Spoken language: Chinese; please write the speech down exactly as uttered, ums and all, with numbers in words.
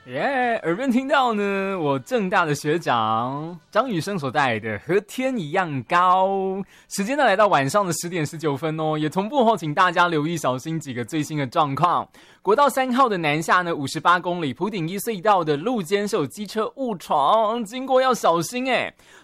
耶、yeah, 耳边听到呢，我政大的学长张雨生所带来的《和天一样高》。时间呢来到晚上的十点十九分哦，也同步后，请大家留意小心几个最新的状况。国道三号的南下呢，五十八公里，埔顶一隧道的路肩是有机车误闯，经过要小心哎。